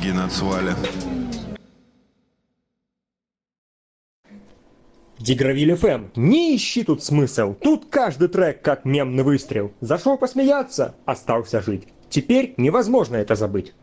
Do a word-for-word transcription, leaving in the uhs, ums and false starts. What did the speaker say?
деньги нацвали. Дигравиль эф эм. Не ищи тут смысл. Тут каждый трек как мемный выстрел. Зашел посмеяться, остался жить. Теперь невозможно это забыть.